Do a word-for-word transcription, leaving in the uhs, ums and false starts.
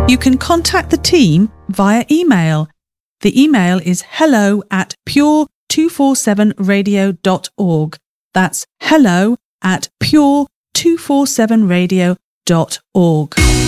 You can contact the team via email. The email is hello at pure two forty-seven radio dot org. That's hello at pure two forty-seven radio dot org.